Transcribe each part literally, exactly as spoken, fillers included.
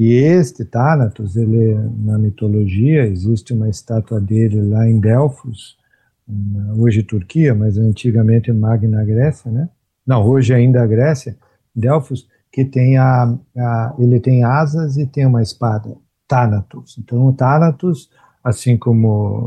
E este Thanatos, ele, na mitologia, existe uma estátua dele lá em Delfos, hoje Turquia, mas antigamente Magna Grécia, né? Não, hoje ainda a Grécia, Delfos, que tem a, a, ele tem asas e tem uma espada, Thanatos. Então, o Thanatos, assim como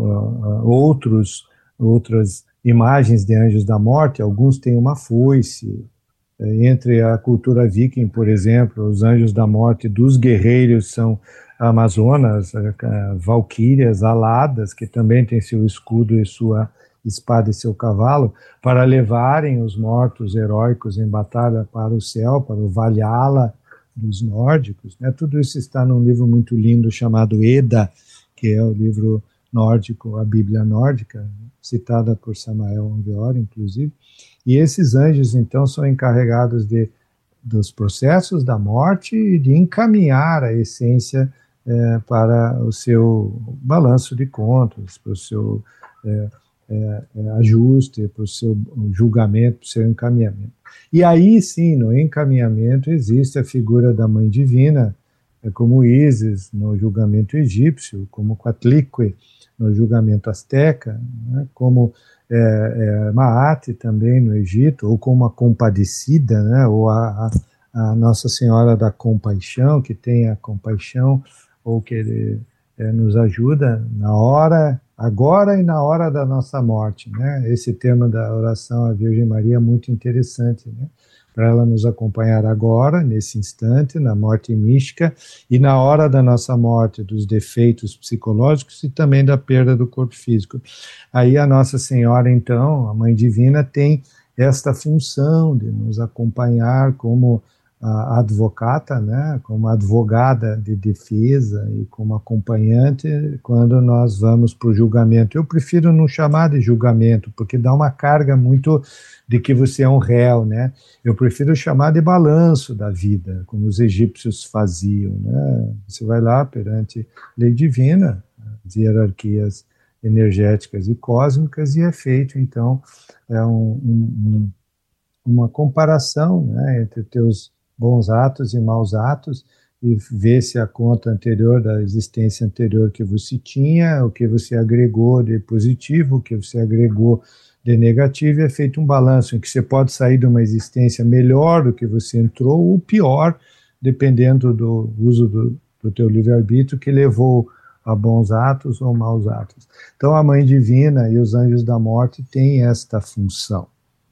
uh, outros, outras imagens de anjos da morte, alguns têm uma foice. Entre a cultura viking, por exemplo, os anjos da morte dos guerreiros são amazonas, valquírias, aladas, que também têm seu escudo e sua espada e seu cavalo, para levarem os mortos heróicos em batalha para o céu, para o Valhalla dos nórdicos. Né? Tudo isso está num livro muito lindo chamado Edda, que é o livro nórdico, a Bíblia nórdica, citada por Samael Aungior, inclusive. E esses anjos, então, são encarregados de, dos processos da morte e de encaminhar a essência é, para o seu balanço de contas, para o seu é, é, ajuste, para o seu julgamento, para o seu encaminhamento. E aí, sim, no encaminhamento existe a figura da Mãe Divina, é, como Ísis no julgamento egípcio, como Coatlicue no julgamento asteca, né, como É, é, Maat também no Egito, ou como a Compadecida, né, ou a, a, a Nossa Senhora da Compaixão, que tem a compaixão, ou que ele, é, nos ajuda na hora, agora e na hora da nossa morte. Né? Esse tema da oração à Virgem Maria é muito interessante, né? Para ela nos acompanhar agora, nesse instante, na morte mística, e na hora da nossa morte, dos defeitos psicológicos e também da perda do corpo físico. Aí a Nossa Senhora, então, a Mãe Divina, tem esta função de nos acompanhar como a advocata, né, como advogada de defesa e como acompanhante quando nós vamos para o julgamento. Eu prefiro não chamar de julgamento, porque dá uma carga muito de que você é um réu, né? Eu prefiro chamar de balanço da vida, como os egípcios faziam, né? Você vai lá perante lei divina, as hierarquias energéticas e cósmicas, e é feito, então, é um, um, uma comparação, né, entre teus bons atos e maus atos, e ver se a conta anterior da existência anterior que você tinha, o que você agregou de positivo, o que você agregou de negativo, e é feito um balanço em que você pode sair de uma existência melhor do que você entrou, ou pior, dependendo do uso do, do teu livre-arbítrio, que levou a bons atos ou maus atos. Então a Mãe Divina e os anjos da morte têm esta função.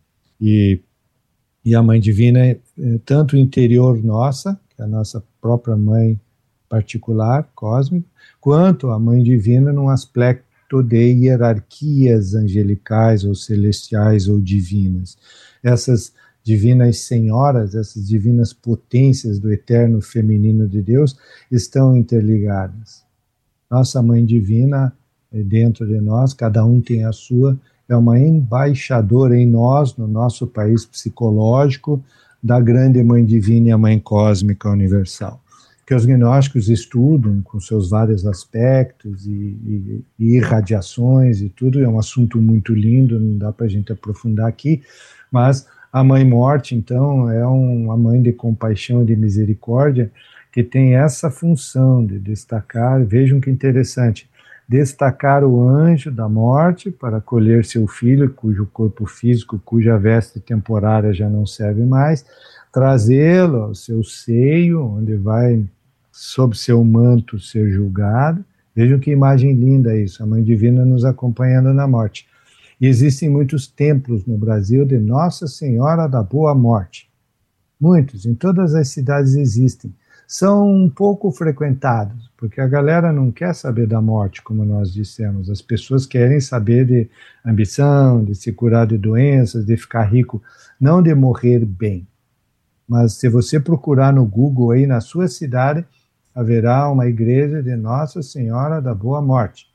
E E a Mãe Divina é, é tanto interior nossa, que é a nossa própria mãe particular, cósmica, quanto a Mãe Divina num aspecto de hierarquias angelicais ou celestiais ou divinas. Essas divinas senhoras, essas divinas potências do eterno feminino de Deus estão interligadas. Nossa Mãe Divina é dentro de nós, cada um tem a sua, é uma embaixadora em nós, no nosso país psicológico, da grande Mãe Divina e a Mãe Cósmica Universal, que os gnósticos estudam com seus vários aspectos e, e, e irradiações e tudo, é um assunto muito lindo, não dá para a gente aprofundar aqui, mas a Mãe Morte, então, é um, uma mãe de compaixão e de misericórdia, que tem essa função de destacar, vejam que interessante, destacar o anjo da morte para acolher seu filho, cujo corpo físico, cuja veste temporária já não serve mais, trazê-lo ao seu seio, onde vai, sob seu manto, ser julgado. Vejam que imagem linda isso, a Mãe Divina nos acompanhando na morte. E existem muitos templos no Brasil de Nossa Senhora da Boa Morte. Muitos, em todas as cidades existem. São um pouco frequentados, porque a galera não quer saber da morte, como nós dissemos. As pessoas querem saber de ambição, de se curar de doenças, de ficar rico, não de morrer bem. Mas se você procurar no Google aí na sua cidade, haverá uma igreja de Nossa Senhora da Boa Morte.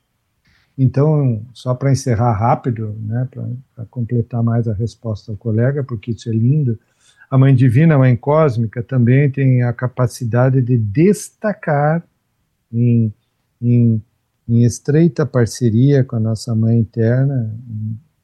Então, só para encerrar rápido, né, para completar mais a resposta ao colega, porque isso é lindo, a Mãe Divina, a Mãe Cósmica, também tem a capacidade de destacar em, em, em estreita parceria com a nossa Mãe Interna,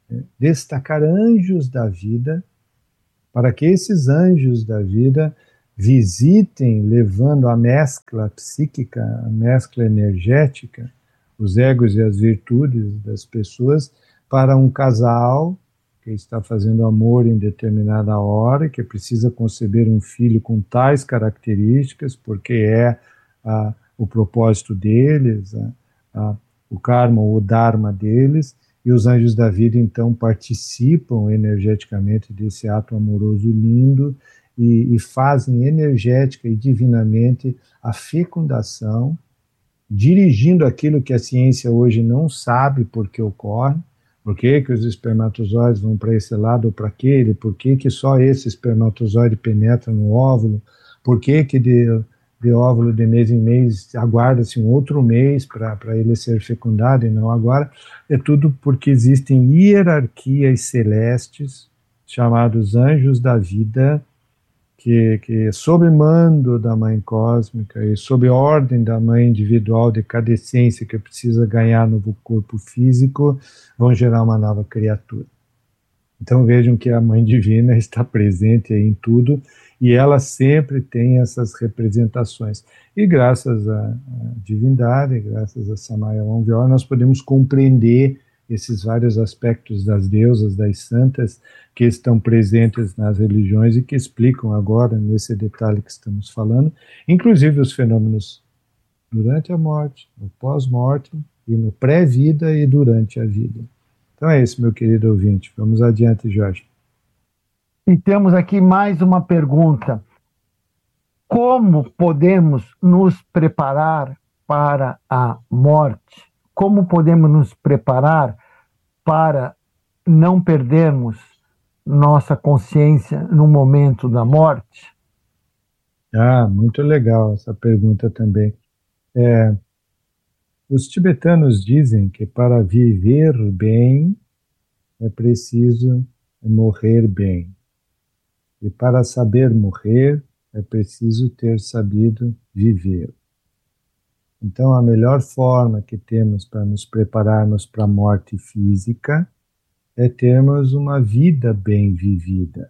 destacar anjos da vida, para que esses anjos da vida visitem levando a mescla psíquica, a mescla energética, os egos e as virtudes das pessoas para um casal que está fazendo amor em determinada hora, que precisa conceber um filho com tais características, porque é a, o propósito deles, a, a, o karma ou o dharma deles, e os anjos da vida então participam energeticamente desse ato amoroso lindo e, e fazem energética e divinamente a fecundação, dirigindo aquilo que a ciência hoje não sabe por que ocorre. Por que, que os espermatozoides vão para esse lado ou para aquele? Por que, que só esse espermatozoide penetra no óvulo? Por que, que de, de óvulo de mês em mês aguarda-se um outro mês para ele ser fecundado e não agora? É tudo porque existem hierarquias celestes, chamados anjos da vida, que, que sob mando da mãe cósmica e sob ordem da mãe individual de cada essência que precisa ganhar novo corpo físico, vão gerar uma nova criatura. Então vejam que a mãe divina está presente aí em tudo e ela sempre tem essas representações. E graças à divindade, graças a Samaya Ongeor, nós podemos compreender esses vários aspectos das deusas, das santas, que estão presentes nas religiões e que explicam agora, nesse detalhe que estamos falando, inclusive os fenômenos durante a morte, no pós-morte, e no pré-vida e durante a vida. Então é isso, meu querido ouvinte. Vamos adiante, Jorge. E temos aqui mais uma pergunta. Como podemos nos preparar para a morte? Como podemos nos preparar para não perdermos nossa consciência no momento da morte? Ah, muito legal essa pergunta também. É, os tibetanos dizem que para viver bem é preciso morrer bem. E para saber morrer é preciso ter sabido viver. Então, a melhor forma que temos para nos prepararmos para a morte física é termos uma vida bem vivida.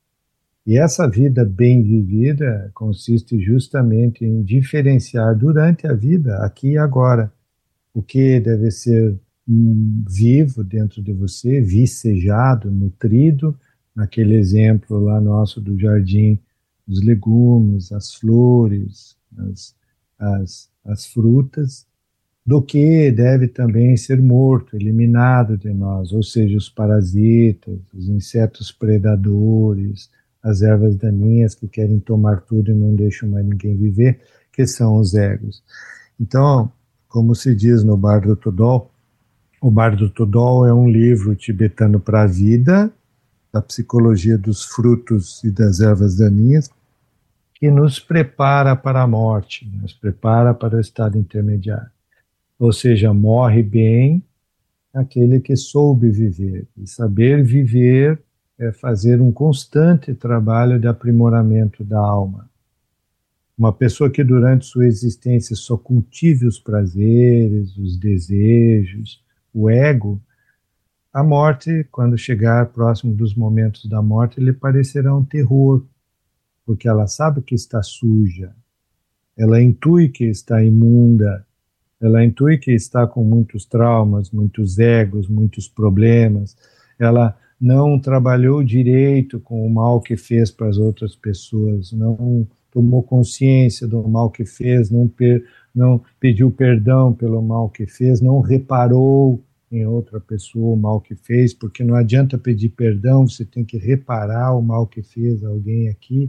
E essa vida bem vivida consiste justamente em diferenciar durante a vida, aqui e agora, o que deve ser hum, vivo dentro de você, vicejado, nutrido, naquele exemplo lá nosso do jardim, os legumes, as flores, as, as, as frutas, do que deve também ser morto, eliminado de nós, ou seja, os parasitas, os insetos predadores, as ervas daninhas que querem tomar tudo e não deixam mais ninguém viver, que são os egos. Então, como se diz no Bardo Todol, o Bardo Todol é um livro tibetano para a vida, da psicologia dos frutos e das ervas daninhas, que nos prepara para a morte, nos prepara para o estado intermediário. Ou seja, morre bem aquele que soube viver. E saber viver é fazer um constante trabalho de aprimoramento da alma. Uma pessoa que durante sua existência só cultive os prazeres, os desejos, o ego, a morte, quando chegar próximo dos momentos da morte, lhe parecerá um terror, porque ela sabe que está suja, ela intui que está imunda, ela intui que está com muitos traumas, muitos egos, muitos problemas, ela não trabalhou direito com o mal que fez para as outras pessoas, não tomou consciência do mal que fez, não, per, não pediu perdão pelo mal que fez, não reparou em outra pessoa o mal que fez, porque não adianta pedir perdão, você tem que reparar o mal que fez alguém aqui,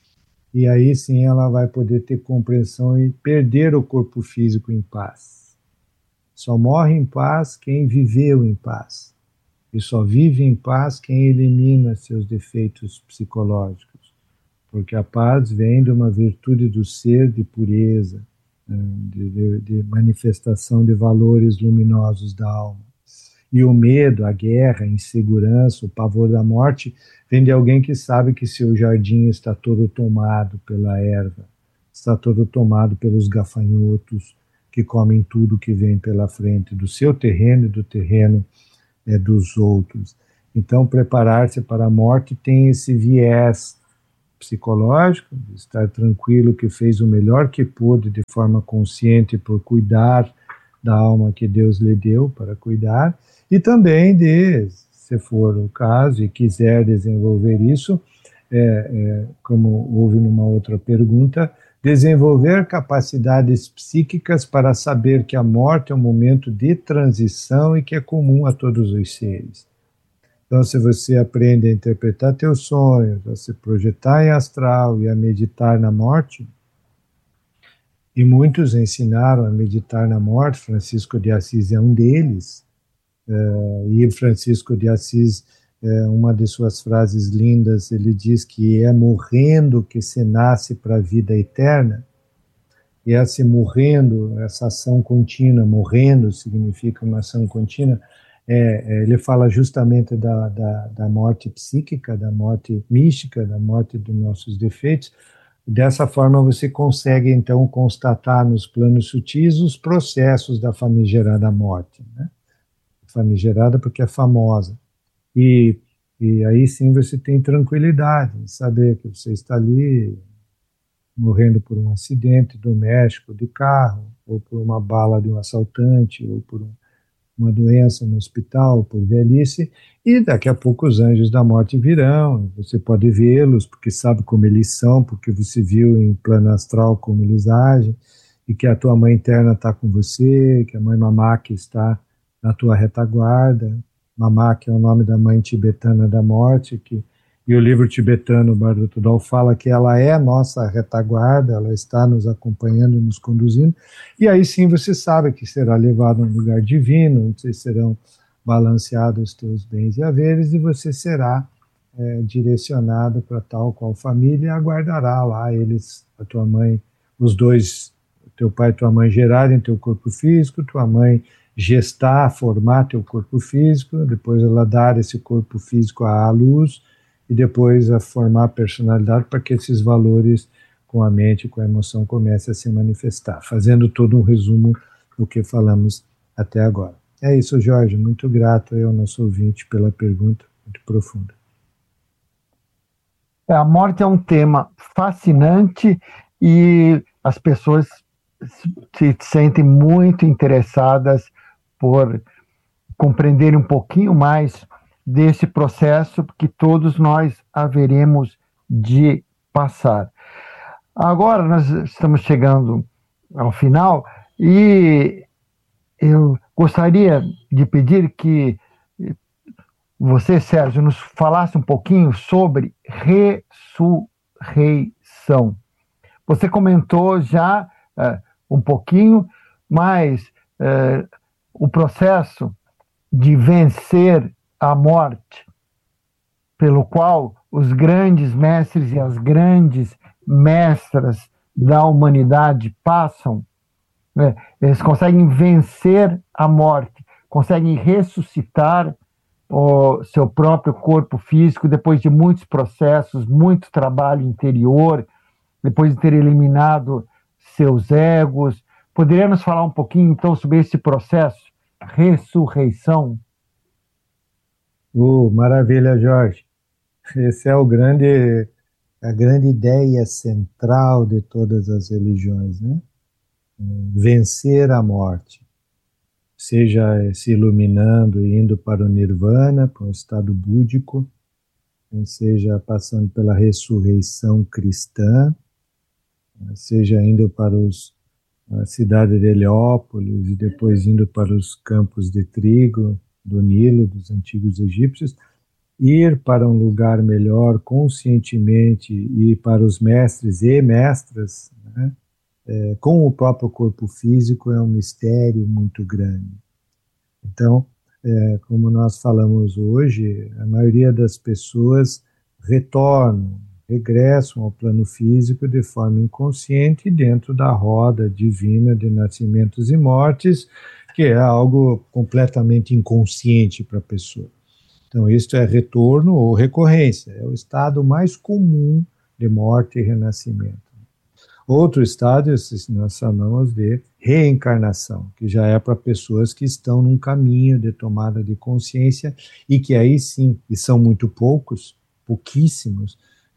e aí sim ela vai poder ter compreensão e perder o corpo físico em paz. Só morre em paz quem viveu em paz. E só vive em paz quem elimina seus defeitos psicológicos. Porque a paz vem de uma virtude do ser de pureza, de, de, de manifestação de valores luminosos da alma. E o medo, a guerra, a insegurança, o pavor da morte, vem de alguém que sabe que seu jardim está todo tomado pela erva, está todo tomado pelos gafanhotos que comem tudo que vem pela frente, do seu terreno e do terreno é, dos outros. Então, preparar-se para a morte tem esse viés psicológico, de estar tranquilo que fez o melhor que pôde de forma consciente por cuidar da alma que Deus lhe deu para cuidar, e também de, se for o caso e quiser desenvolver isso, é, é, como houve numa outra pergunta, desenvolver capacidades psíquicas para saber que a morte é um momento de transição e que é comum a todos os seres. Então, se você aprende a interpretar teus sonhos, a se projetar em astral e a meditar na morte, e muitos ensinaram a meditar na morte, Francisco de Assis é um deles, uh, e Francisco de Assis, uh, uma de suas frases lindas, ele diz que é morrendo que se nasce para a vida eterna, e esse morrendo, essa ação contínua, morrendo significa uma ação contínua, é, ele fala justamente da, da, da morte psíquica, da morte mística, da morte dos nossos defeitos. Dessa forma você consegue então constatar nos planos sutis os processos da famigerada morte, né? Famigerada porque é famosa, e, e aí sim você tem tranquilidade em saber que você está ali morrendo por um acidente doméstico de carro, ou por uma bala de um assaltante, ou por um uma doença no hospital, por velhice, e daqui a pouco os anjos da morte virão, você pode vê-los, porque sabe como eles são, porque você viu em plano astral como eles agem, e que a tua mãe interna está com você, que a mãe Mamaki está na tua retaguarda. Mamaki é o nome da mãe tibetana da morte, que, e o livro tibetano, Bardo Tudor, fala que ela é a nossa retaguarda, ela está nos acompanhando, nos conduzindo, e aí sim você sabe que será levado a um lugar divino, onde serão balanceados os teus bens e haveres, e você será é, direcionado para tal qual família, e aguardará lá eles, a tua mãe, os dois, teu pai e tua mãe gerarem teu corpo físico, tua mãe gestar, formar teu corpo físico, depois ela dar esse corpo físico à luz, e depois a formar a personalidade para que esses valores com a mente, com a emoção, comecem a se manifestar, fazendo todo um resumo do que falamos até agora. É isso, Jorge, muito grato ao nosso ouvinte pela pergunta, muito profunda. A morte é um tema fascinante e as pessoas se sentem muito interessadas por compreenderem um pouquinho mais desse processo que todos nós haveremos de passar. Agora nós estamos chegando ao final e eu gostaria de pedir que você, Sérgio, nos falasse um pouquinho sobre ressurreição. Você comentou já uh, um pouquinho, mas uh, o processo de vencer a morte, pelo qual os grandes mestres e as grandes mestras da humanidade passam, né? Eles conseguem vencer a morte, conseguem ressuscitar o seu próprio corpo físico depois de muitos processos, muito trabalho interior, depois de ter eliminado seus egos. Poderia nos falar um pouquinho, então, sobre esse processo, ressurreição? Oh, maravilha, Jorge. Esse é o grande, a grande ideia central de todas as religiões, né? Vencer a morte, seja se iluminando e indo para o nirvana, para um estado búdico, seja passando pela ressurreição cristã, seja indo para os, a cidade de Heliópolis e depois indo para os campos de trigo do Nilo, dos antigos egípcios, ir para um lugar melhor conscientemente e para os mestres e mestras, né, é, com o próprio corpo físico, é um mistério muito grande. Então, é, como nós falamos hoje, a maioria das pessoas retornam, regressam ao plano físico de forma inconsciente dentro da roda divina de nascimentos e mortes, que é algo completamente inconsciente para a pessoa. Então, isto é retorno ou recorrência, é o estado mais comum de morte e renascimento. Outro estado, nós chamamos de reencarnação, que já é para pessoas que estão num caminho de tomada de consciência e que aí sim, e são muito poucos, pouquíssimos,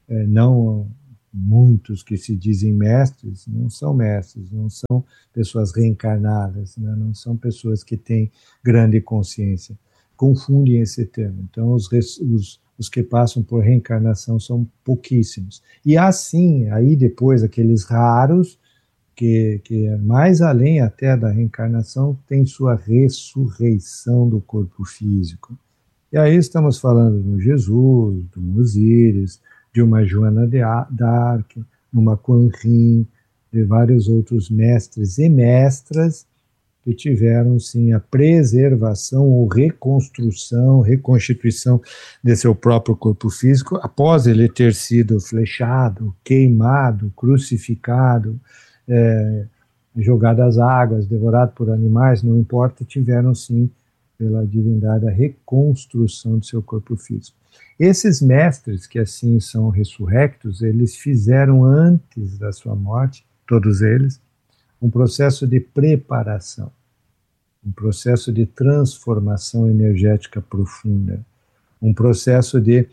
é, não muitos que se dizem mestres, não são mestres, não são pessoas reencarnadas, né? Não são pessoas que têm grande consciência. Confundem esse termo. Então, os, os, os que passam por reencarnação são pouquíssimos. E assim, aí depois, aqueles raros, que, que é mais além até da reencarnação, tem sua ressurreição do corpo físico. E aí estamos falando do Jesus, do Osíris, de uma Joana d'Arc, uma Kuan Yin, de vários outros mestres e mestras que tiveram, sim, a preservação ou reconstrução, reconstituição de seu próprio corpo físico após ele ter sido flechado, queimado, crucificado, é, jogado às águas, devorado por animais, não importa, tiveram, sim, pela divindade, a reconstrução do seu corpo físico. Esses mestres que assim são ressurrectos, eles fizeram antes da sua morte, todos eles, um processo de preparação, um processo de transformação energética profunda, um processo de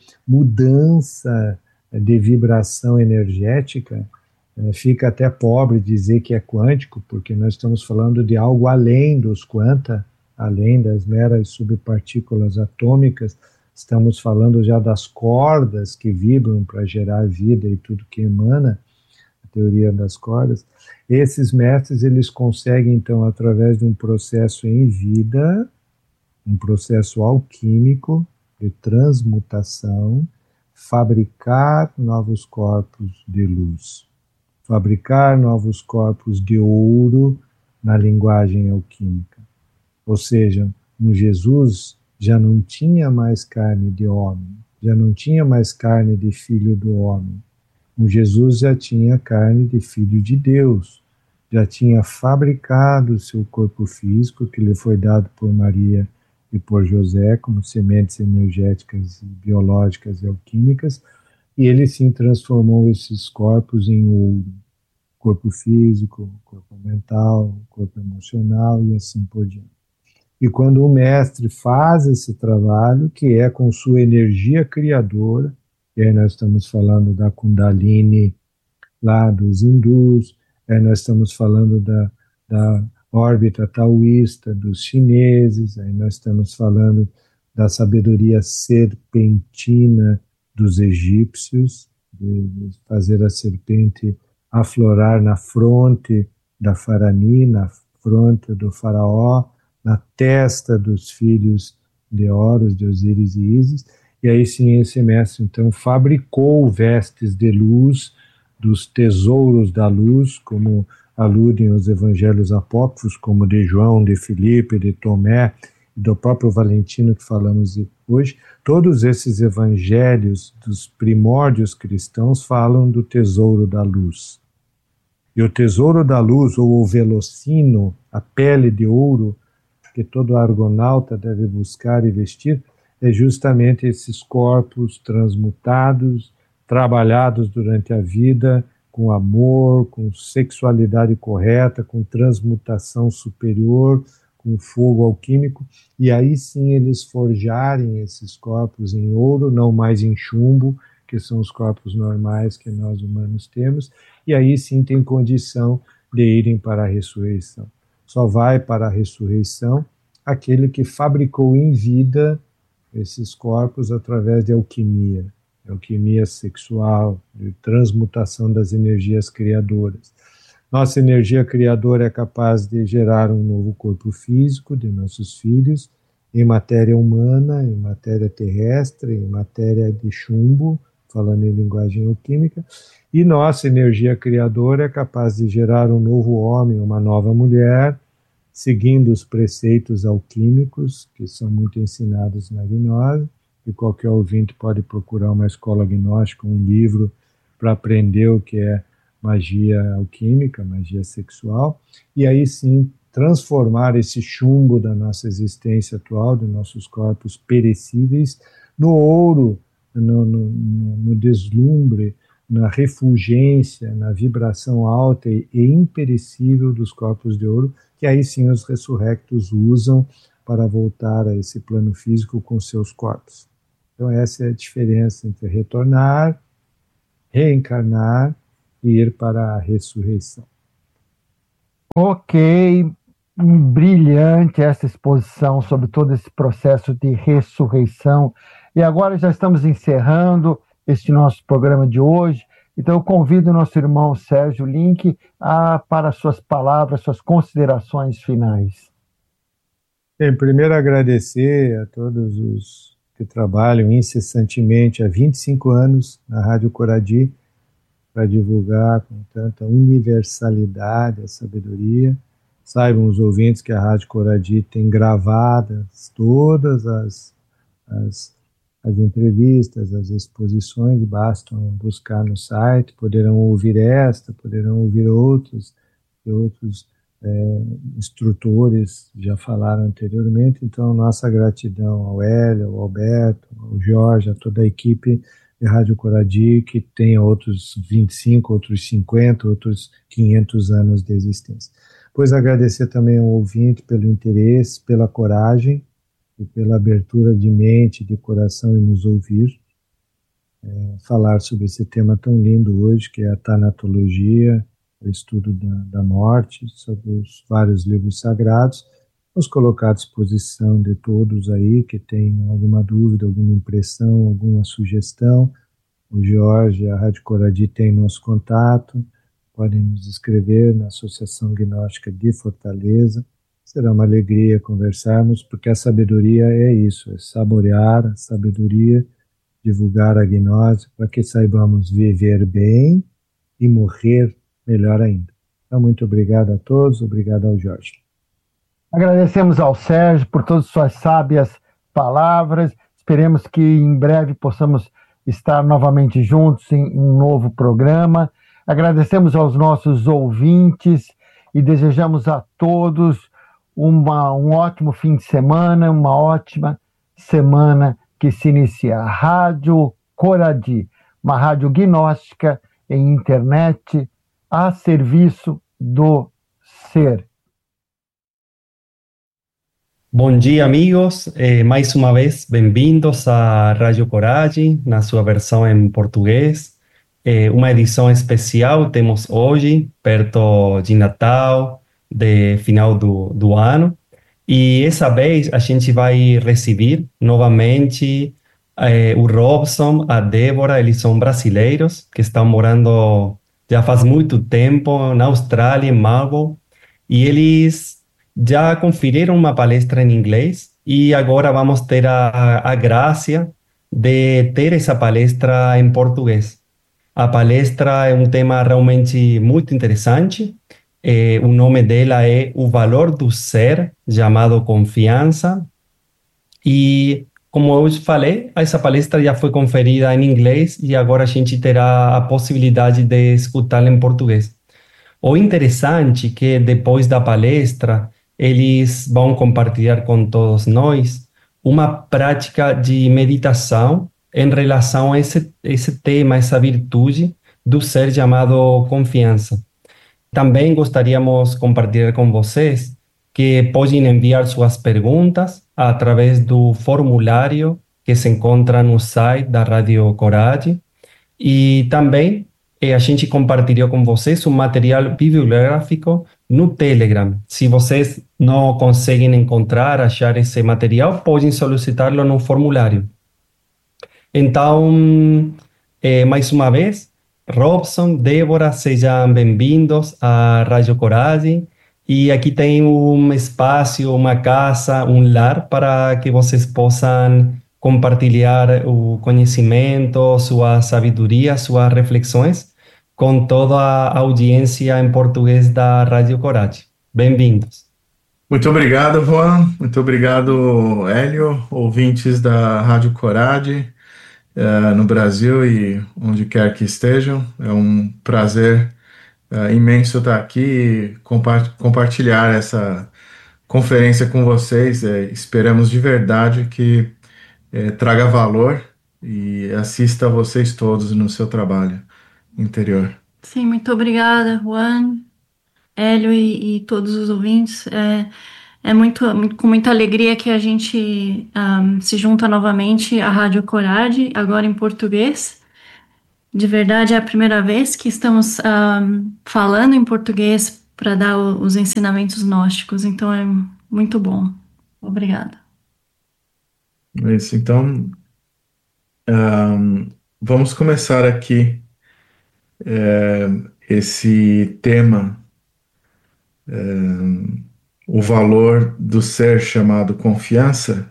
mudança de vibração energética. Fica até pobre dizer que é quântico, porque nós estamos falando de algo além dos quanta, além das meras subpartículas atômicas. Estamos falando já das cordas que vibram para gerar vida e tudo que emana, a teoria das cordas. Esses mestres, eles conseguem, então, através de um processo em vida, um processo alquímico de transmutação, fabricar novos corpos de luz, fabricar novos corpos de ouro na linguagem alquímica. Ou seja, no Jesus já não tinha mais carne de homem, já não tinha mais carne de filho do homem. No Jesus já tinha carne de filho de Deus, já tinha fabricado o seu corpo físico, que lhe foi dado por Maria e por José, como sementes energéticas, biológicas e alquímicas, e ele sim transformou esses corpos em ouro. Corpo físico, corpo mental, corpo emocional e assim por diante. E quando o mestre faz esse trabalho, que é com sua energia criadora, e aí nós estamos falando da Kundalini lá dos hindus, aí nós estamos falando da, da órbita taoísta dos chineses, aí nós estamos falando da sabedoria serpentina dos egípcios, de fazer a serpente aflorar na fronte da Farani, na fronte do faraó, na testa dos filhos de Horus, de Osíris e Ísis, e aí sim esse mestre então fabricou vestes de luz, dos tesouros da luz, como aludem os evangelhos apócrifos, como de João, de Filipe, de Tomé, e do próprio Valentino que falamos hoje. Todos esses evangelhos dos primórdios cristãos falam do tesouro da luz. E o tesouro da luz, ou o velocino, a pele de ouro, que todo argonauta deve buscar e vestir, é justamente esses corpos transmutados, trabalhados durante a vida, com amor, com sexualidade correta, com transmutação superior, com fogo alquímico, e aí sim eles forjarem esses corpos em ouro, não mais em chumbo, que são os corpos normais que nós humanos temos, e aí sim tem condição de irem para a ressurreição. Só vai para a ressurreição aquele que fabricou em vida esses corpos através de alquimia, alquimia sexual, de transmutação das energias criadoras. Nossa energia criadora é capaz de gerar um novo corpo físico de nossos filhos, em matéria humana, em matéria terrestre, em matéria de chumbo, falando em linguagem alquímica, e nossa energia criadora é capaz de gerar um novo homem, uma nova mulher, seguindo os preceitos alquímicos, que são muito ensinados na gnose, e qualquer ouvinte pode procurar uma escola gnóstica, um livro, para aprender o que é magia alquímica, magia sexual, e aí sim transformar esse chumbo da nossa existência atual, dos nossos corpos perecíveis, no ouro, no, no, no deslumbre, na refulgência, na vibração alta e imperecível dos corpos de ouro, que aí sim os ressurrectos usam para voltar a esse plano físico com seus corpos. Então essa é a diferença entre retornar reencarnar e ir para a ressurreição. Ok, brilhante essa exposição sobre todo esse processo de ressurreição. E agora já estamos encerrando este nosso programa de hoje. Então eu convido o nosso irmão Sérgio Link a, para suas palavras, suas considerações finais. Bem, primeiro agradecer a todos os que trabalham incessantemente há vinte e cinco anos na Rádio Coradi para divulgar com tanta universalidade a sabedoria. Saibam os ouvintes que a Rádio Coradi tem gravadas todas as, as, as entrevistas, as exposições, bastam buscar no site, poderão ouvir esta, poderão ouvir outros, e outros é, instrutores já falaram anteriormente. Então, nossa gratidão ao Hélio, ao Alberto, ao Jorge, a toda a equipe de Rádio Coradi, que tem outros vinte e cinco, outros cinquenta, outros quinhentos anos de existência. Pois agradecer também ao ouvinte pelo interesse, pela coragem e pela abertura de mente, de coração em nos ouvir, é, falar sobre esse tema tão lindo hoje, que é a tanatologia, o estudo da, da morte, sobre os vários livros sagrados. Vamos colocar à disposição de todos aí que tenham alguma dúvida, alguma impressão, alguma sugestão. O Jorge, a Rádio Coradi tem nosso contato, podem nos escrever na Associação Gnóstica de Fortaleza. Será uma alegria conversarmos, porque a sabedoria é isso, é saborear a sabedoria, divulgar a gnose, para que saibamos viver bem e morrer melhor ainda. Então, muito obrigado a todos, obrigado ao Jorge. Agradecemos ao Sérgio por todas as suas sábias palavras. Esperemos que em breve possamos estar novamente juntos em um novo programa. Agradecemos aos nossos ouvintes e desejamos a todos uma, um ótimo fim de semana, uma ótima semana que se inicia. A Rádio Coradi, uma rádio gnóstica em internet a serviço do ser. Bom dia, amigos. Eh, mais uma vez, bem-vindos à Rádio Coragem, na sua versão em português. Eh, uma edição especial temos hoje, perto de Natal, de final do, do ano. E essa vez a gente vai receber novamente eh, o Robson, a Débora. Eles são brasileiros que estão morando já faz muito tempo na Austrália, em Melbourne. E eles já conferiram uma palestra em inglês e agora vamos ter a, a graça de ter essa palestra em português. A palestra é um tema realmente muito interessante. É, o nome dela é O Valor do Ser, chamado Confiança. E, como eu falei, essa palestra já foi conferida em inglês e agora a gente terá a possibilidade de escutá-la em português. O interessante é que depois da palestra, eles vão compartilhar com todos nós uma prática de meditação em relação a esse, esse tema, essa virtude do ser chamado confiança. Também gostaríamos de compartilhar com vocês que podem enviar suas perguntas através do formulário que se encontra no site da Rádio Coragem e também a gente compartilhou com vocês um material bibliográfico no Telegram. Se vocês não conseguem encontrar, achar esse material, podem solicitá-lo no formulário. Então, eh, mais uma vez, Robson, Débora, sejam bem-vindos à Rádio Coragem. E aqui tem um espaço, uma casa, um lar para que vocês possam compartilhar o conhecimento, sua sabedoria, suas reflexões com toda a audiência em português da Rádio Coragem. Bem-vindos. Muito obrigado, Juan. Muito obrigado, Hélio, ouvintes da Rádio Coragem, uh, no Brasil e onde quer que estejam. É um prazer uh, imenso estar aqui e compa- compartilhar essa conferência com vocês. É, esperamos de verdade que é, traga valor e assista a vocês todos no seu trabalho interior. Sim, muito obrigada, Juan, Hélio e, e todos os ouvintes. É, é muito, muito- com muita alegria que a gente ahm, se junta novamente à Rádio Coragem, agora em português. de verdade é a primeira vez que estamos um, falando em português para dar o, os ensinamentos gnósticos, então é muito bom. Obrigada. Isso, então, um, vamos começar aqui é, esse tema, é, o valor do ser chamado confiança.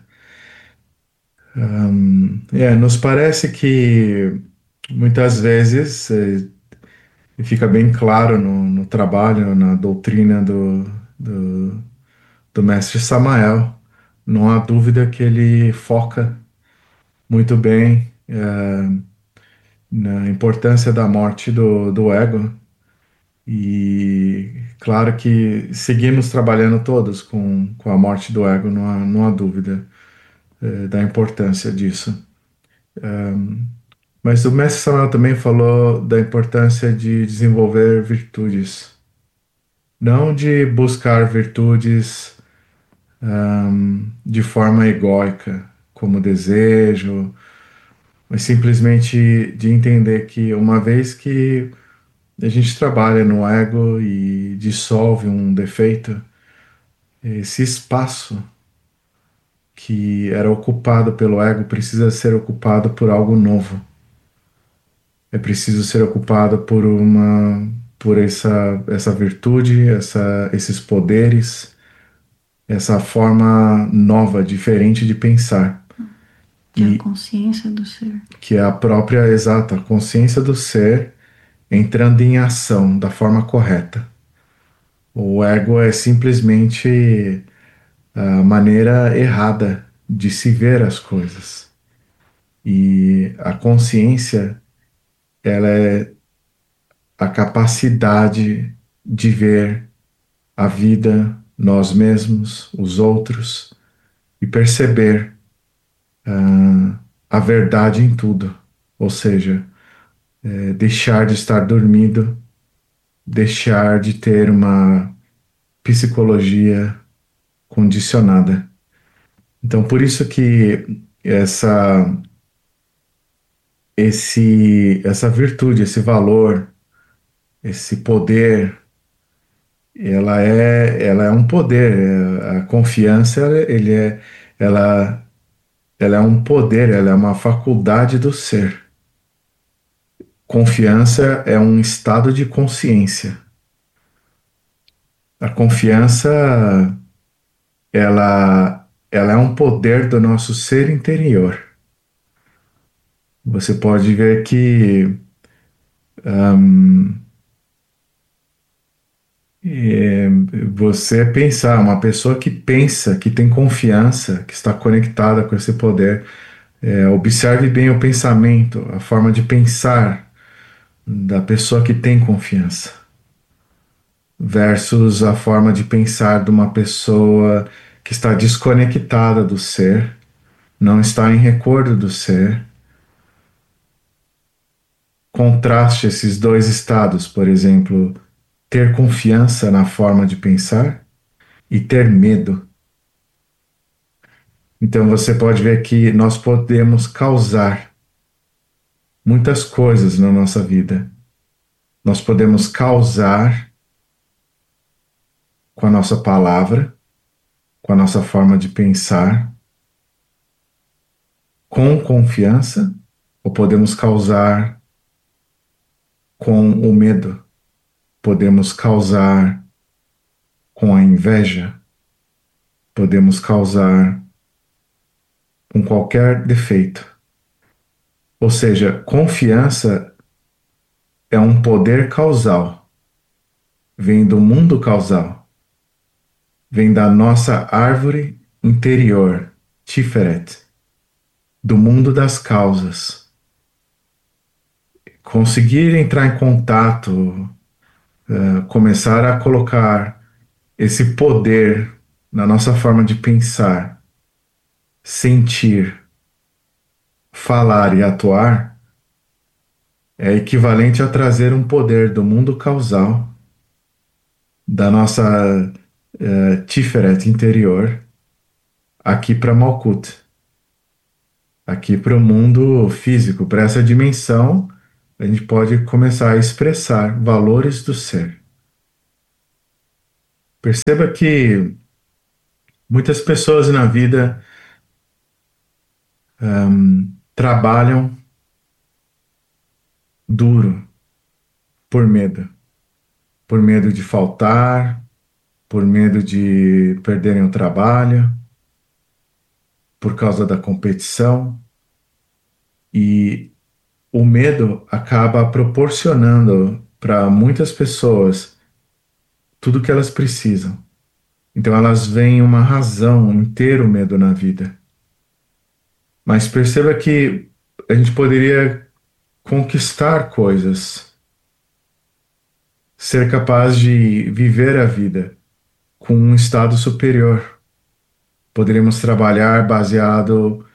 Um, é, nos parece que muitas vezes é, fica bem claro no, no trabalho, na doutrina do, do, do mestre Samael, não há dúvida que ele foca muito bem é, na importância da morte do, do ego. E claro que seguimos trabalhando todos com, com a morte do ego, não há, não há dúvida é, da importância disso. Um, mas o mestre Samuel também falou da importância de desenvolver virtudes, não de buscar virtudes um, de forma egóica, como desejo, mas simplesmente de entender que uma vez que a gente trabalha no ego e dissolve um defeito, esse espaço que era ocupado pelo ego precisa ser ocupado por algo novo. É preciso ser ocupado por uma, por essa, essa virtude, essa, esses poderes, essa forma nova, diferente de pensar. Que é E a consciência do ser. que é a própria, exata, consciência do ser entrando em ação da forma correta. O ego é simplesmente a maneira errada de se ver as coisas. E a consciência, ela é a capacidade de ver a vida, nós mesmos, os outros, e perceber uh, a verdade em tudo. Ou seja, é, deixar de estar dormido, deixar de ter uma psicologia condicionada. Então, por isso que essa, esse, essa virtude, esse valor, esse poder, ela é, ela é um poder. A confiança, ele é, ela, ela é um poder, ela é uma faculdade do ser. Confiança é um estado de consciência. A confiança, ela, ela é um poder do nosso ser interior. Você pode ver que um, é, você pensar, uma pessoa que pensa, que tem confiança, que está conectada com esse poder, é, observe bem o pensamento, a forma de pensar da pessoa que tem confiança, versus a forma de pensar de uma pessoa que está desconectada do ser, não está em recordo do ser. Contraste esses dois estados, por exemplo, ter confiança na forma de pensar e ter medo. Então você pode ver que nós podemos causar muitas coisas na nossa vida. Nós podemos causar com a nossa palavra, com a nossa forma de pensar, com confiança, ou podemos causar com o medo, podemos causar com a inveja, podemos causar com qualquer defeito. Ou seja, confiança é um poder causal, vem do mundo causal, vem da nossa árvore interior, Tiferet, do mundo das causas. Conseguir entrar em contato, uh, começar a colocar esse poder na nossa forma de pensar, sentir, falar e atuar, é equivalente a trazer um poder do mundo causal, da nossa uh, Tiferet interior, aqui para Malkut, aqui para o mundo físico, para essa dimensão a gente pode começar a expressar valores do ser. Perceba que muitas pessoas na vida um, trabalham duro por medo. Por medo de faltar, por medo de perderem o trabalho, por causa da competição. E o medo acaba proporcionando para muitas pessoas tudo o que elas precisam. Então elas veem uma razão em ter o medo na vida. Mas perceba que a gente poderia conquistar coisas, ser capaz de viver a vida com um estado superior. Poderíamos trabalhar baseado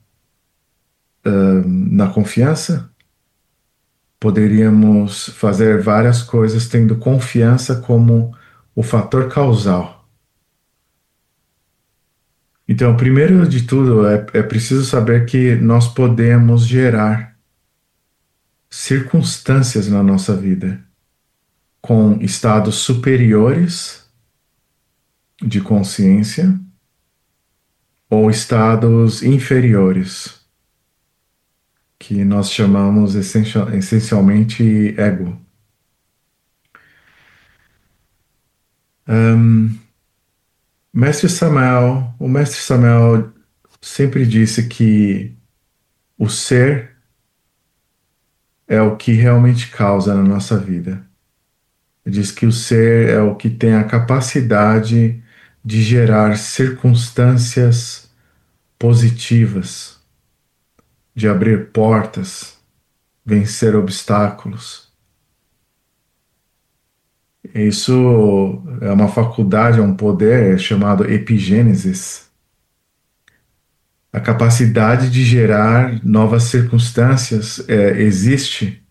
uh, na confiança. Poderíamos fazer várias coisas tendo confiança como o fator causal. Então, primeiro de tudo, é, é preciso saber que nós podemos gerar circunstâncias na nossa vida com estados superiores de consciência ou estados inferiores, que nós chamamos essencial, essencialmente ego. Um, Mestre Samael, o Mestre Samael sempre disse que o ser é o que realmente causa na nossa vida. Ele diz que o ser é o que tem a capacidade de gerar circunstâncias positivas, de abrir portas, vencer obstáculos. Isso é uma faculdade, é um poder chamado epigênesis. A capacidade de gerar novas circunstâncias é, existe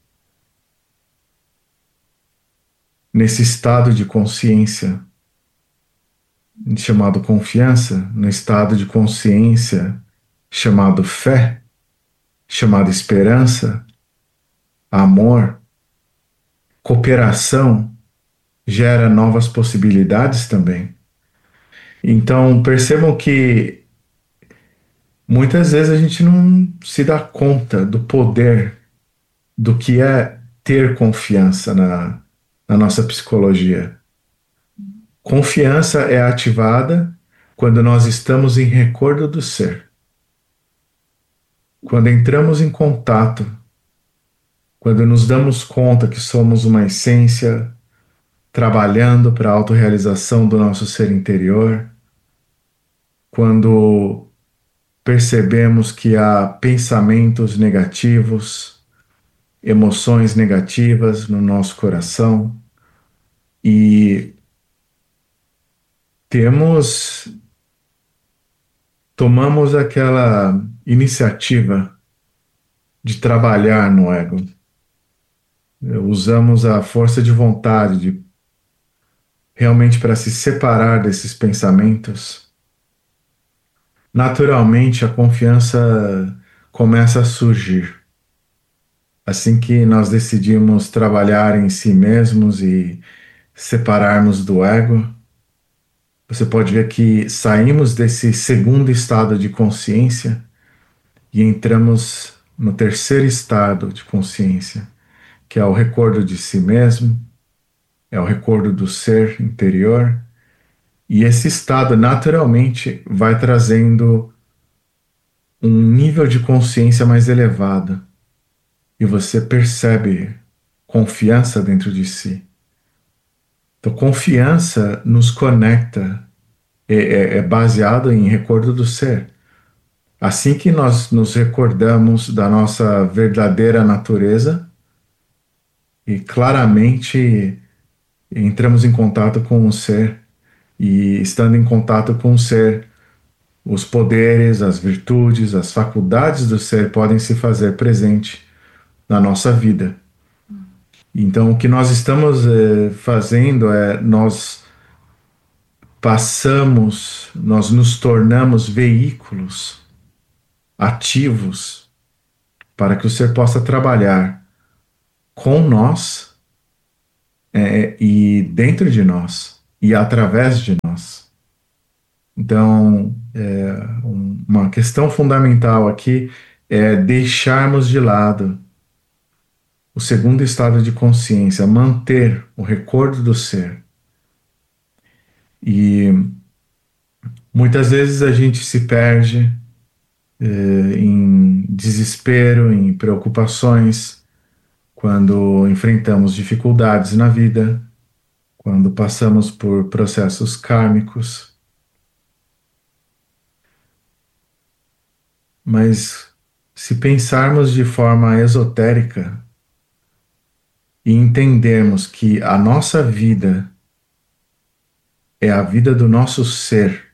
nesse estado de consciência chamado confiança, no estado de consciência chamado fé, chamado esperança, amor, cooperação, gera novas possibilidades também. Então, percebam que muitas vezes a gente não se dá conta do poder do que é ter confiança na, na nossa psicologia. Confiança é ativada quando nós estamos em recordo do ser. Quando entramos em contato, quando nos damos conta que somos uma essência trabalhando para a autorrealização do nosso ser interior, quando percebemos que há pensamentos negativos, emoções negativas no nosso coração e temos, tomamos aquela iniciativa de trabalhar no ego. Usamos a força de vontade de realmente para se separar desses pensamentos. Naturalmente, a confiança começa a surgir. Assim que nós decidimos trabalhar em si mesmos e separarmos do ego, você pode ver que saímos desse segundo estado de consciência e entramos no terceiro estado de consciência, que é o recordo de si mesmo, é o recordo do ser interior, e esse estado naturalmente vai trazendo um nível de consciência mais elevado, e você percebe confiança dentro de si. Então, confiança nos conecta, é, é, é baseado em recordo do ser. Assim que nós nos recordamos da nossa verdadeira natureza e claramente entramos em contato com o ser, e estando em contato com o ser, os poderes, as virtudes, as faculdades do ser podem se fazer presente na nossa vida. Então, o que nós estamos eh, fazendo é nós passamos, nós nos tornamos veículos ativos para que o ser possa trabalhar com nós, é, e dentro de nós, e através de nós. Então, é, um, uma questão fundamental aqui é deixarmos de lado o segundo estado de consciência, manter o recordo do ser. E muitas vezes a gente se perde eh, em desespero, em preocupações, quando enfrentamos dificuldades na vida, quando passamos por processos kármicos. Mas se pensarmos de forma esotérica e entendermos que a nossa vida é a vida do nosso ser,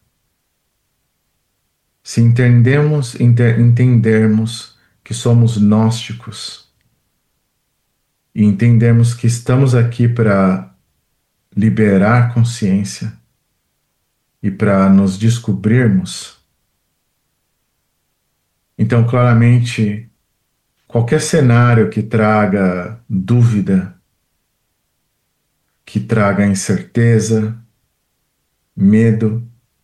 se entendemos, enter, entendermos que somos gnósticos e entendermos que estamos aqui para liberar consciência e para nos descobrirmos, então claramente qualquer cenário que traga dúvida, que traga incerteza, medo,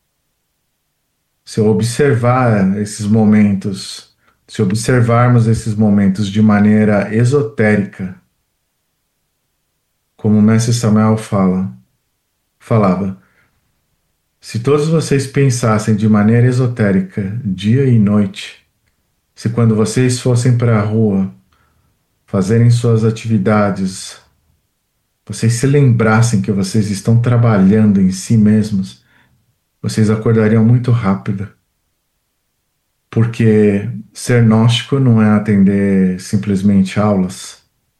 se eu observar esses momentos, se observarmos esses momentos de maneira esotérica, como o mestre Samuel fala, falava, se todos vocês pensassem de maneira esotérica, dia e noite, se quando vocês fossem para a rua, fazerem suas atividades, vocês se lembrassem que vocês estão trabalhando em si mesmos, vocês acordariam muito rápido. Porque ser gnóstico não é atender simplesmente aulas,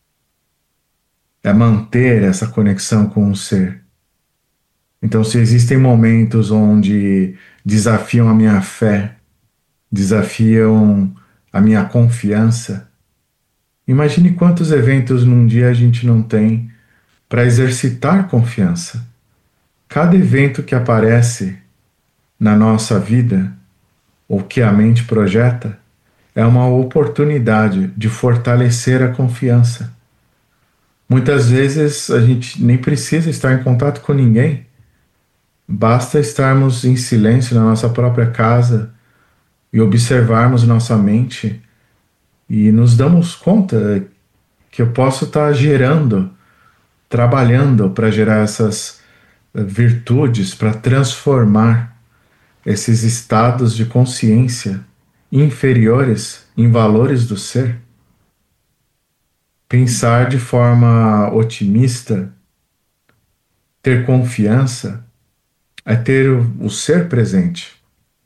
é manter essa conexão com o ser. Então, se existem momentos onde desafiam a minha fé, desafiam a minha confiança, imagine quantos eventos num dia a gente não tem para exercitar confiança. Cada evento que aparece na nossa vida, ou que a mente projeta, é uma oportunidade de fortalecer a confiança. Muitas vezes a gente nem precisa estar em contato com ninguém, basta estarmos em silêncio na nossa própria casa e observarmos nossa mente e nos damos conta que eu posso estar gerando, trabalhando para gerar essas virtudes, para transformar esses estados de consciência inferiores em valores do ser. Pensar de forma otimista, ter confiança, é ter o, o ser presente.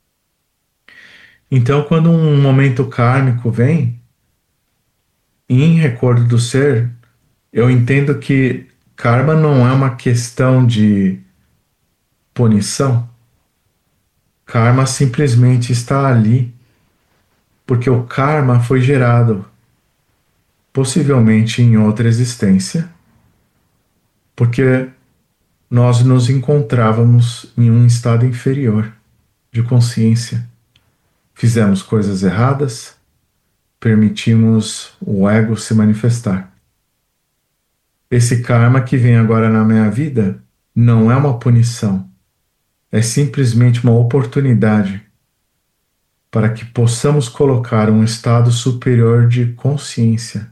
Então, quando um momento kármico vem, em recordo do ser, eu entendo que karma não é uma questão de punição. Karma simplesmente está ali, porque o karma foi gerado, possivelmente em outra existência, porque nós nos encontrávamos em um estado inferior de consciência. Fizemos coisas erradas, permitimos o ego se manifestar. Esse karma que vem agora na minha vida não é uma punição, é simplesmente uma oportunidade para que possamos colocar um estado superior de consciência,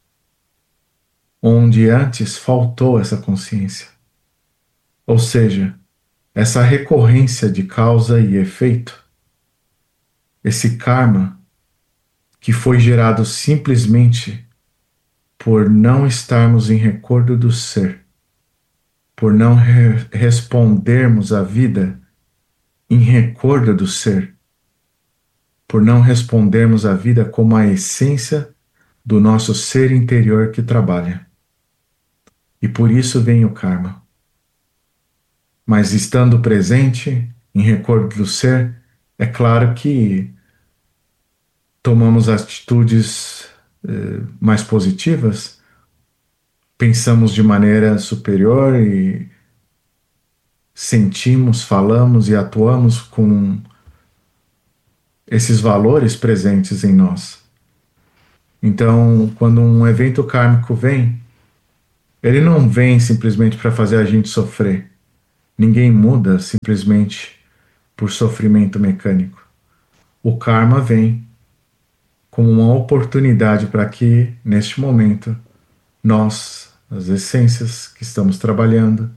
onde antes faltou essa consciência. Ou seja, essa recorrência de causa e efeito, esse karma que foi gerado simplesmente por não estarmos em recordo do ser, por não re respondermos à vida em recordo do ser, por não respondermos à vida como a essência do nosso ser interior que trabalha. E por isso vem o karma. Mas estando presente, em recordo do ser, é claro que tomamos atitudes eh, mais positivas, pensamos de maneira superior e sentimos, falamos e atuamos com esses valores presentes em nós. Então, quando um evento kármico vem, ele não vem simplesmente para fazer a gente sofrer. Ninguém muda simplesmente por sofrimento mecânico. O karma vem como uma oportunidade para que, neste momento, nós, as essências que estamos trabalhando,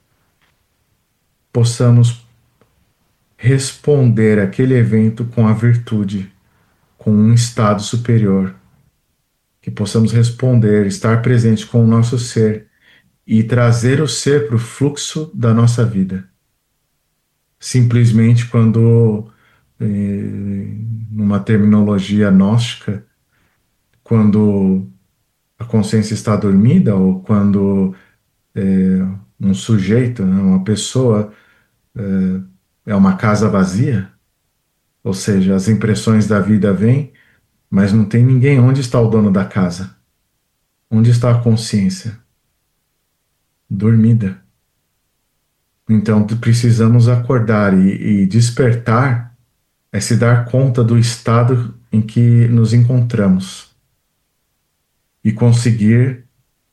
possamos responder àquele evento com a virtude, com um estado superior, que possamos responder, estar presente com o nosso ser e trazer o ser para o fluxo da nossa vida. Simplesmente quando, eh, numa terminologia gnóstica, quando a consciência está dormida ou quando é, um sujeito, né, uma pessoa, é, é uma casa vazia, ou seja, as impressões da vida vêm, mas não tem ninguém. Onde está o dono da casa? Onde está a consciência? Dormida. Então precisamos acordar e, e despertar é se dar conta do estado em que nos encontramos e conseguir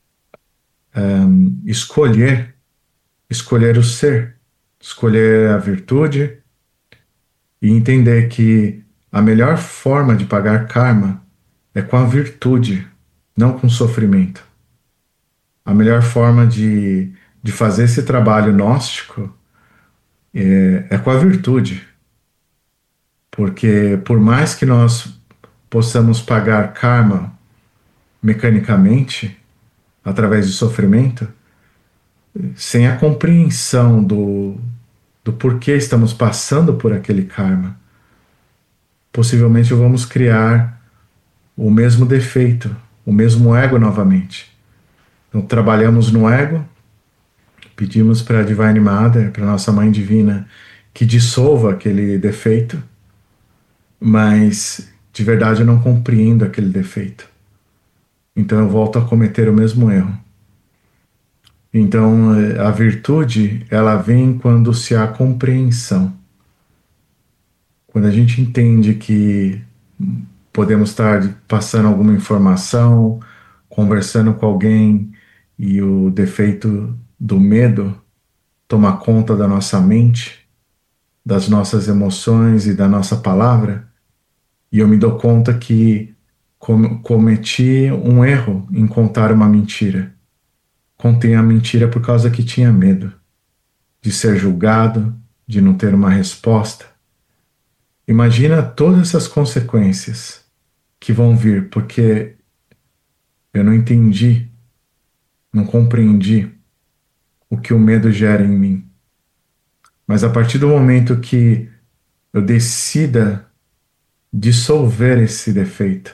um, escolher, escolher o ser, escolher a virtude e entender que a melhor forma de pagar karma é com a virtude, não com sofrimento. A melhor forma de, de fazer esse trabalho gnóstico é, é com a virtude. Porque por mais que nós possamos pagar karma mecanicamente, através de sofrimento, sem a compreensão do, do porquê estamos passando por aquele karma, possivelmente vamos criar o mesmo defeito, o mesmo ego novamente. Então trabalhamos no ego, pedimos para a Divine Mother, para a nossa Mãe Divina, que dissolva aquele defeito, mas de verdade eu não compreendo aquele defeito. Então eu volto a cometer o mesmo erro. Então a virtude, ela vem quando se há compreensão. Quando a gente entende que podemos estar passando alguma informação, conversando com alguém e o defeito do medo toma conta da nossa mente, das nossas emoções e da nossa palavra, e eu me dou conta que com cometi um erro em contar uma mentira. Contei a mentira por causa que tinha medo de ser julgado, de não ter uma resposta. Imagina todas essas consequências que vão vir porque eu não entendi, não compreendi o que o medo gera em mim. Mas a partir do momento que eu decida dissolver esse defeito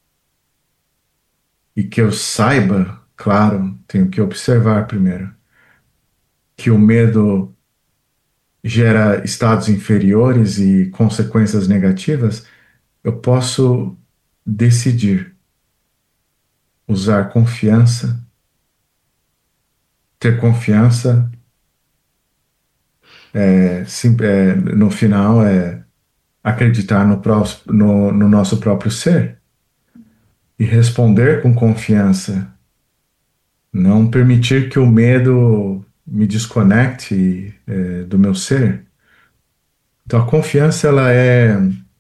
e que eu saiba, claro, tenho que observar primeiro, que o medo gera estados inferiores e consequências negativas, eu posso decidir usar confiança, ter confiança, é, sim, é, no final é acreditar no, próximo, no, no nosso próprio ser e responder com confiança, não permitir que o medo me desconecte é, do meu ser. Então a confiança ela é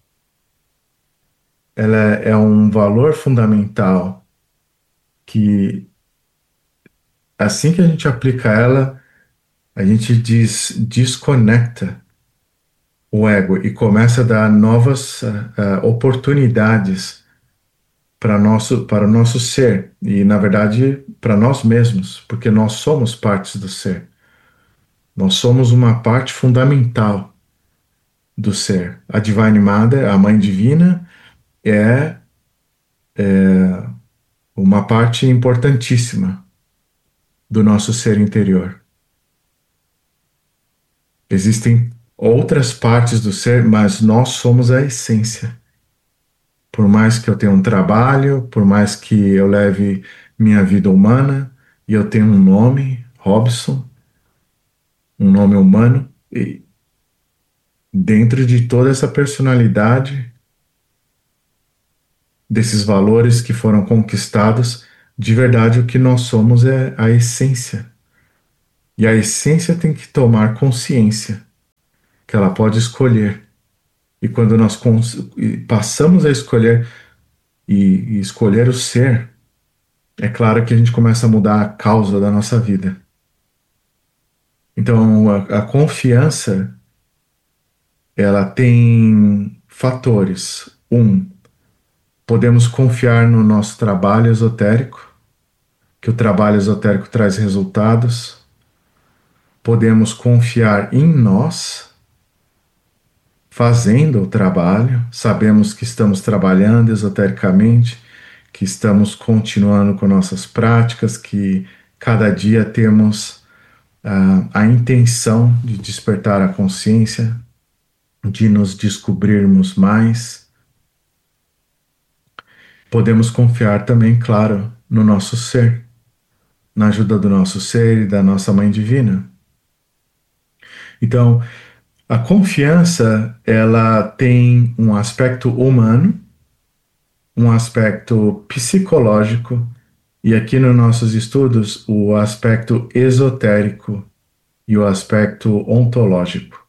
ela é um valor fundamental que assim que a gente aplica ela, a gente des, desconecta o ego e começa a dar novas uh, oportunidades para nosso para o nosso ser e na verdade para nós mesmos, porque nós somos partes do ser. Nós somos uma parte fundamental do ser. A Divine Mother, a Mãe Divina, é, é uma parte importantíssima do nosso ser interior. Existem outras partes do ser, mas nós somos a essência. Por mais que eu tenha um trabalho, por mais que eu leve minha vida humana, e eu tenha um nome, Robson, um nome humano, e dentro de toda essa personalidade, desses valores que foram conquistados, de verdade o que nós somos é a essência. E a essência tem que tomar consciência que ela pode escolher. E quando nós passamos a escolher e, e escolher o ser, é claro que a gente começa a mudar a causa da nossa vida. Então, a, a confiança, ela tem fatores. Um, podemos confiar no nosso trabalho esotérico, que o trabalho esotérico traz resultados. Podemos confiar em nós, fazendo o trabalho, sabemos que estamos trabalhando esotericamente, que estamos continuando com nossas práticas, que cada dia temos uh, a intenção de despertar a consciência, de nos descobrirmos mais. Podemos confiar também, claro, no nosso ser, na ajuda do nosso ser e da nossa Mãe Divina. Então, a confiança, ela tem um aspecto humano, um aspecto psicológico e aqui nos nossos estudos o aspecto esotérico e o aspecto ontológico.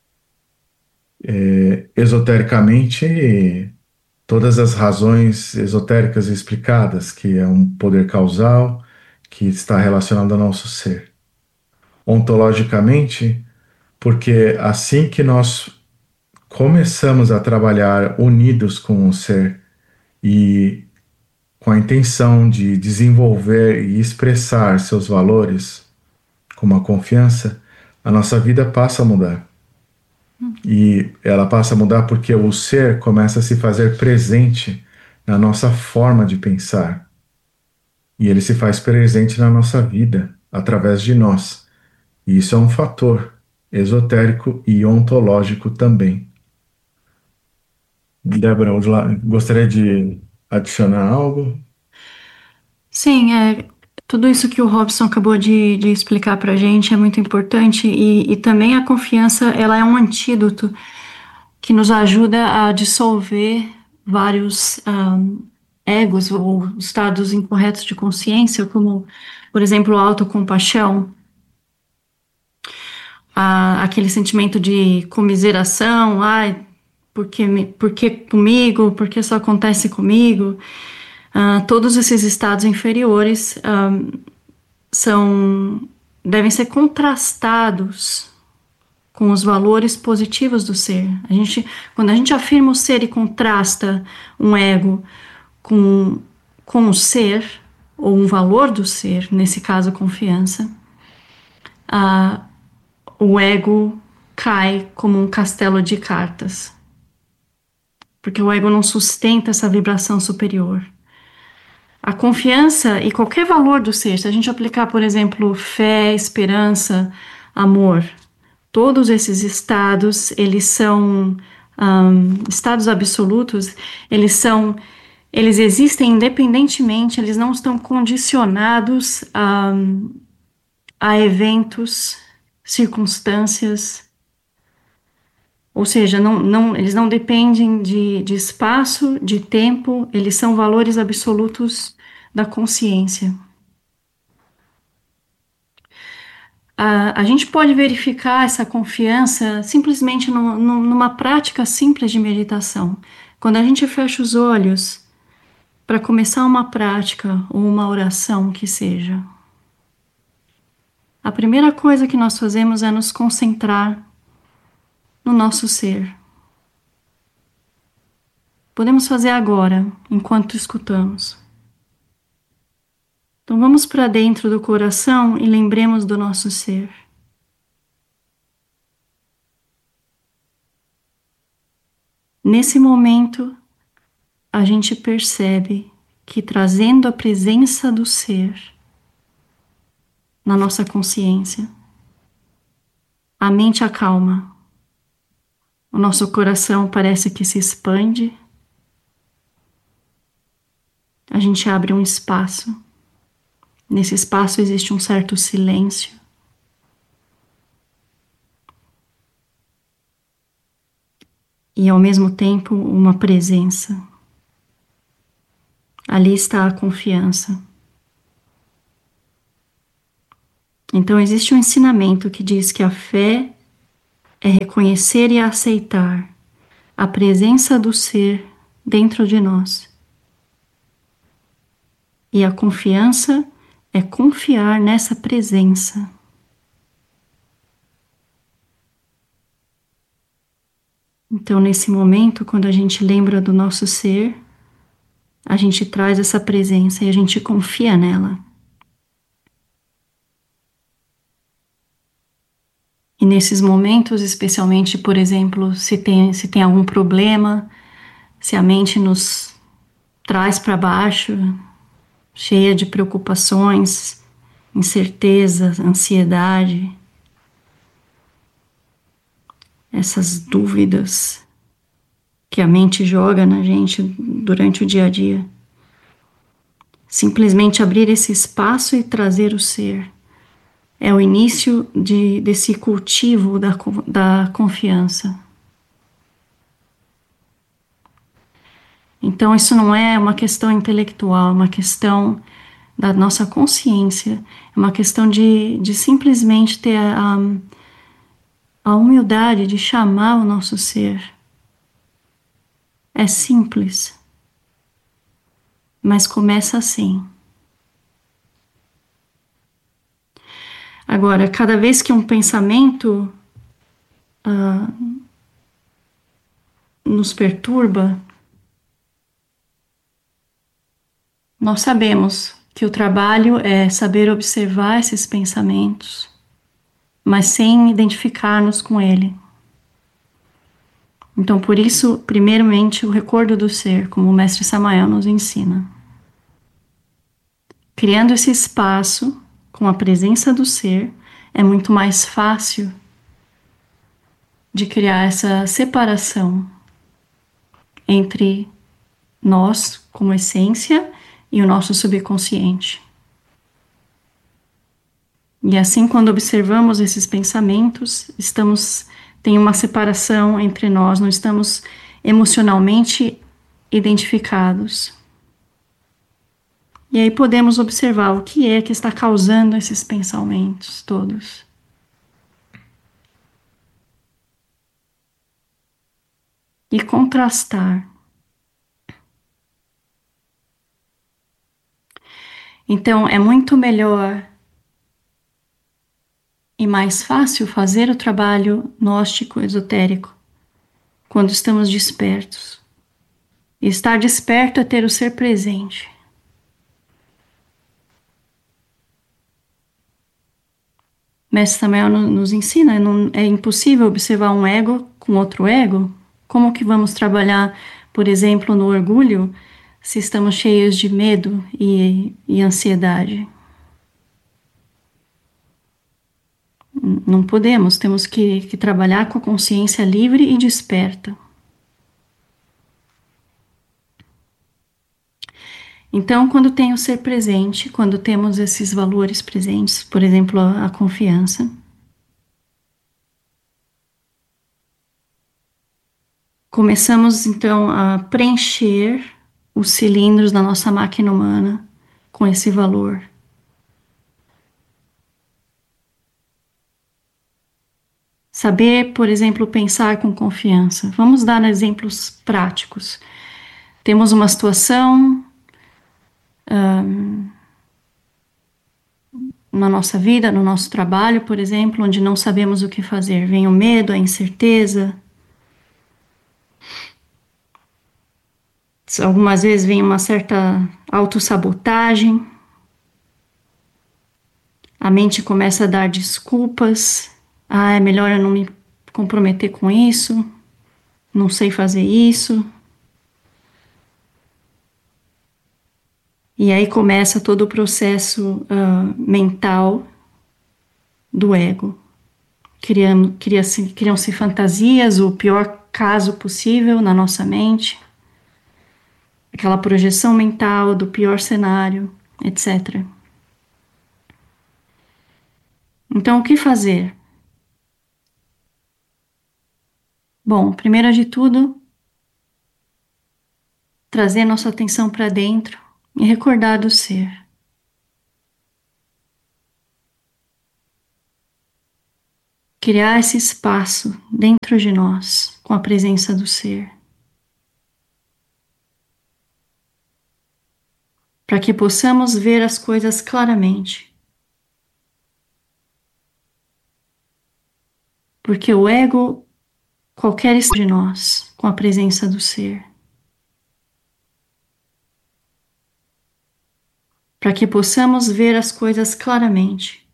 É, esotericamente, todas as razões esotéricas explicadas, que é um poder causal que está relacionado ao nosso ser. Ontologicamente, porque assim que nós começamos a trabalhar unidos com o ser e com a intenção de desenvolver e expressar seus valores, como a confiança, a nossa vida passa a mudar. E ela passa a mudar porque o ser começa a se fazer presente na nossa forma de pensar. E ele se faz presente na nossa vida, através de nós. E isso é um fator esotérico e ontológico também. Débora, gostaria de adicionar algo? Sim, é, tudo isso que o Robson acabou de, de explicar para a gente é muito importante e, e também a confiança, ela é um antídoto que nos ajuda a dissolver vários um, egos ou estados incorretos de consciência, como, por exemplo, a autocompaixão, a, aquele sentimento de comiseração, ai, por que, me, por que comigo, por que isso acontece comigo? Uh, todos esses estados inferiores um, são, devem ser contrastados com os valores positivos do ser. A gente, quando a gente afirma o ser e contrasta um ego com, com o ser, ou um valor do ser, nesse caso confiança, uh, o ego cai como um castelo de cartas, porque o ego não sustenta essa vibração superior. A confiança e qualquer valor do ser, se a gente aplicar, por exemplo, fé, esperança, amor, todos esses estados, eles são um, estados absolutos, eles são, eles existem independentemente, eles não estão condicionados a, a eventos, circunstâncias, ou seja, não, não, eles não dependem de, de espaço, de tempo, eles são valores absolutos da consciência. A, a gente pode verificar essa confiança simplesmente no, no, numa prática simples de meditação. Quando a gente fecha os olhos para começar uma prática ou uma oração que seja, a primeira coisa que nós fazemos é nos concentrar no nosso ser. Podemos fazer agora, enquanto escutamos. Então vamos para dentro do coração e lembremos do nosso ser. Nesse momento, a gente percebe que trazendo a presença do ser na nossa consciência, a mente acalma, o nosso coração parece que se expande, a gente abre um espaço. Nesse espaço existe um certo silêncio. E ao mesmo tempo uma presença. Ali está a confiança. Então, existe um ensinamento que diz que a fé é reconhecer e aceitar a presença do ser dentro de nós. E a confiança é confiar nessa presença. Então, nesse momento, quando a gente lembra do nosso ser, a gente traz essa presença e a gente confia nela. E nesses momentos, especialmente, por exemplo, se tem, se tem algum problema, se a mente nos traz para baixo, cheia de preocupações, incertezas, ansiedade, essas dúvidas que a mente joga na gente durante o dia a dia. Simplesmente abrir esse espaço e trazer o ser. É o início de, desse cultivo da, da confiança. Então, isso não é uma questão intelectual, é uma questão da nossa consciência, é uma questão de, de simplesmente ter a, a humildade de chamar o nosso ser. É simples, mas começa assim. Agora, cada vez que um pensamento uh, nos perturba, nós sabemos que o trabalho é saber observar esses pensamentos, mas sem identificar-nos com ele. Então, por isso, primeiramente, o recordo do ser, como o mestre Samael nos ensina. Criando esse espaço com a presença do ser, é muito mais fácil de criar essa separação entre nós, como essência, e o nosso subconsciente. E assim, quando observamos esses pensamentos, estamos, tem uma separação entre nós, não estamos emocionalmente identificados. E aí podemos observar o que é que está causando esses pensamentos todos. E contrastar. Então, é muito melhor e mais fácil fazer o trabalho gnóstico esotérico quando estamos despertos. E estar desperto é ter o ser presente. Mestre Samael nos ensina, não, é impossível observar um ego com outro ego. Como que vamos trabalhar, por exemplo, no orgulho, se estamos cheios de medo e, e ansiedade? Não podemos, temos que, que trabalhar com a consciência livre e desperta. Então, quando tem o ser presente, quando temos esses valores presentes, por exemplo, a, a confiança, começamos então a preencher os cilindros da nossa máquina humana com esse valor. Saber, por exemplo, pensar com confiança. Vamos dar exemplos práticos. Temos uma situação um, na nossa vida, no nosso trabalho, por exemplo, onde não sabemos o que fazer. Vem o medo, a incerteza. Algumas vezes vem uma certa autossabotagem. A mente começa a dar desculpas. Ah, é melhor eu não me comprometer com isso. Não sei fazer isso. E aí começa todo o processo uh, mental do ego. Criam, criam-se, criam-se fantasias, o pior caso possível na nossa mente. Aquela projeção mental do pior cenário, etcétera. Então, o que fazer? Bom, primeiro de tudo, trazer nossa atenção para dentro e recordar do ser. Criar esse espaço dentro de nós com a presença do ser. Para que possamos ver as coisas claramente. Porque o ego, qualquer de nós, com a presença do ser. Para que possamos ver as coisas claramente.